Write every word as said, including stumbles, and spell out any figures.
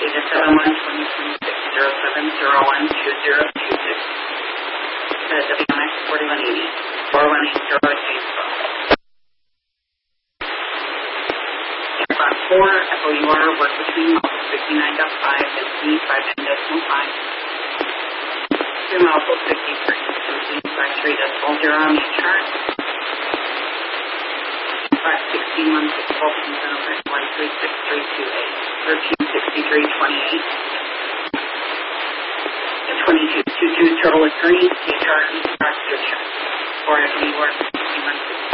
Data seven one twenty twenty-six zero seven zero one two zero two six. The W M X forty-one eighty four one eight zero James Bond. Aircraft four, Echo U R, work between Alpha fifty-nine point five and C five decimal five. Zoom Alpha fifty-three, complete by three decimal zero on the chart. five sixteen one six Fulton Center, one three six three two eight, thirteen sixty-three twenty-eight. twenty-two twenty-two, total is green, T chart, East Rock, good chart. four Echo U R, sixty-one